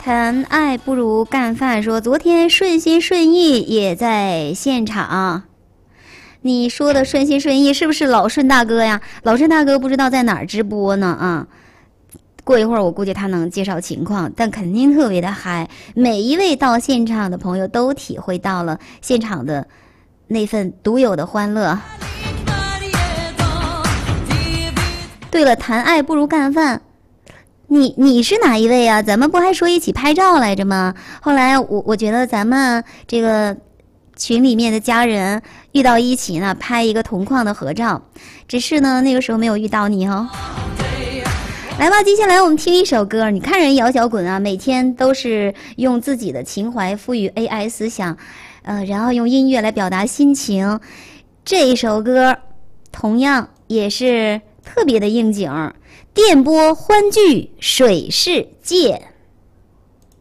谈爱不如干饭说，昨天顺心顺意也在现场。你说的顺心顺意是不是老顺大哥呀？老顺大哥不知道在哪儿直播呢啊！过一会儿我估计他能介绍情况，但肯定特别的嗨。每一位到现场的朋友都体会到了现场的那份独有的欢乐。对了，谈爱不如干饭。你是哪一位啊？咱们不还说一起拍照来着吗？后来我觉得咱们这个群里面的家人遇到一起呢，拍一个同框的合照，只是呢那个时候没有遇到你哦。来吧，接下来我们听一首歌。你看人姚小滚啊，每天都是用自己的情怀赋予 AI 思想，然后用音乐来表达心情。这一首歌同样也是特别的应景，电波欢聚水世界。